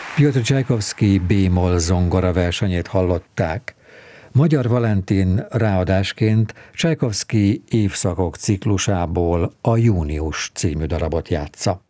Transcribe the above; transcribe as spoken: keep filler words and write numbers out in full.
Piotr Csajkovszky B-moll zongora versenyét hallották. Magyar Valentin ráadásként Csajkovszky évszakok ciklusából a Június című darabot játsza.